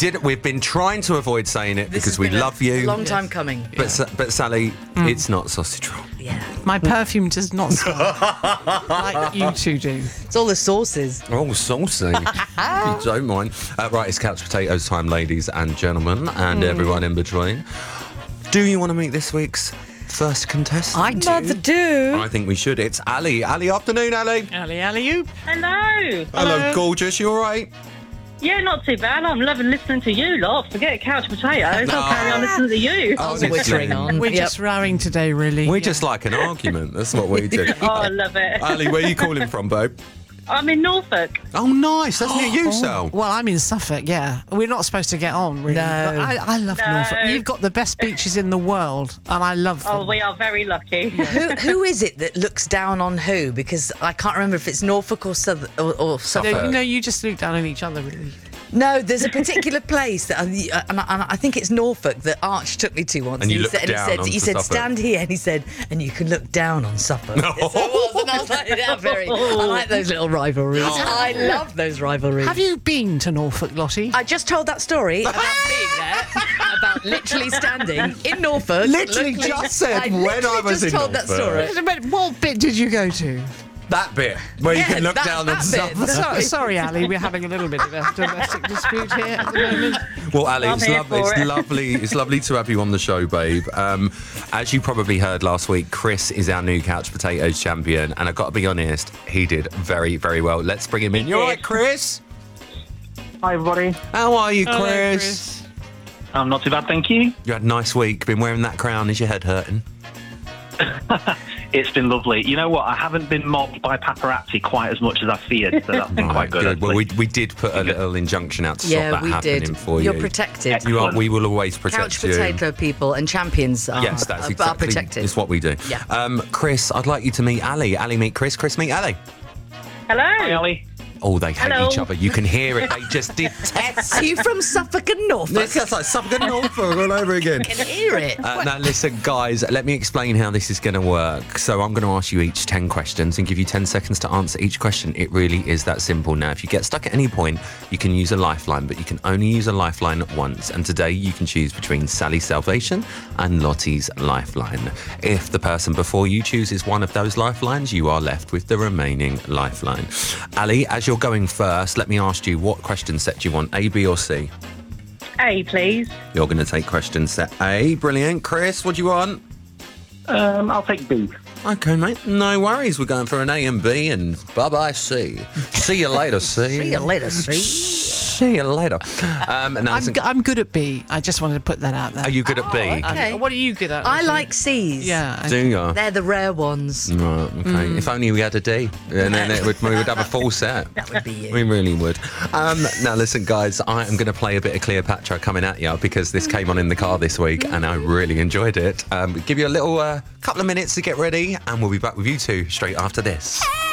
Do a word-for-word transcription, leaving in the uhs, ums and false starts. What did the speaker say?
did. We've been trying to avoid saying it This because has we been a love you. Long time coming. But Sa- but Sally, it's not sausage roll. Yeah. My perfume does not smell like you two do. It's all the sauces. Oh, saucy. You don't mind. Uh, right, it's couch potatoes time, ladies and gentlemen, and everyone in between. Do you want to meet this week's first contestant? I Mother do. I think we should. It's Ali. Ali, afternoon, Ali. Ali, Ali, you. Hello. Hello, gorgeous. You all right? Yeah, not too bad. I'm loving listening to you lot. Forget couch potatoes. I'll carry on listening to you. I was whittering on. We're Yep. just rowing today, really. We're Yeah. just like an argument. That's what we do. Oh, I love it. Ali, where are you calling from, babe? I'm in Norfolk. Oh, nice. That's near you, Sal. Well, I'm in Suffolk, yeah. We're not supposed to get on, really. No. But I, I love No. Norfolk. You've got the best beaches in the world, and I love them. Oh, we are very lucky. who, who is it that looks down on who? Because I can't remember if it's Norfolk or South or, or Suffolk. No, you know, you just look down on each other, really. No, there's a particular place that, I, and I, and I think it's Norfolk that Arch took me to once. And you he looked said, down he said, onto he said, Suffolk. stand here, and he said, and you can look down on Suffolk. No. Yes, it was, and I was like, yeah, very. I like those little rivalries. I love those rivalries. Have you been to Norfolk, Lottie? I just told that story about being there, about literally standing in Norfolk. Literally looking- just said I when literally I was just in told that Norfolk. story. But what bit did you go to? That bit where you Yeah, can look that- down on that bit. Suffolk. That's- So, sorry, Ali, we're having a little bit of a domestic dispute here at the moment. Well, Ali, I'm it's, here lovely, for it's it. lovely. It's lovely to have you on the show, babe. Um, as you probably heard last week, Chris is our new couch potatoes champion, and I've got to be honest, he did very, very well. Let's bring him in. You all right, Chris? Hi, everybody. How are you, Hello, Chris? I'm not too bad, thank you. You had a nice week. Been wearing that crown. Is your head hurting? It's been lovely. You know what? I haven't been mobbed by paparazzi quite as much as I feared, so that's been quite good. Well, we, actually. we did put a little injunction out to Yeah, stop that we happening did. for You're you. protected. You are. We will always protect Couch you. potato people and champions are, Yes, that's are, are exactly. protected. It's what we do. Yeah. Um, Chris, I'd like you to meet Ali. Ali, meet Chris. Chris, meet Ali. Hello. Hi, Ali. Oh, they hate Hello. each other. You can hear it. They just detest. Are you from Suffolk and Norfolk? It's just like Suffolk and Norfolk all over again. I can hear it. Uh, now, listen, guys, let me explain how this is going to work. So I'm going to ask you each ten questions and give you ten seconds to answer each question. It really is that simple. Now, if you get stuck at any point, you can use a lifeline, but you can only use a lifeline once. And today you can choose between Sally's Salvation and Lottie's Lifeline. If the person before you chooses one of those lifelines, you are left with the remaining lifeline. Ali, as you're going first, let me ask you, what question set do you want, A, B or C? A, please. You're going to take question set A. Brilliant. Chris, what do you want? Um, I'll take B. Okay, mate. No worries. We're going for an A and B, and bye-bye, C. See you later, C. See you later, see. See you later. Um, now, I'm, listen, g- I'm good at B. I just wanted to put that out there. are you good at B? okay. Um, what are you good at? I Lottie? like C's. Yeah. I- Do you? They're the rare ones. Right, okay. If only we had a D, and then it would, we would have a full set. That would be you. We really would. Um, now, listen, guys, I am going to play a bit of Cleopatra coming at you because this came on in the car this week and I really enjoyed it. Um, give you a little uh, couple of minutes to get ready and we'll be back with you two straight after this.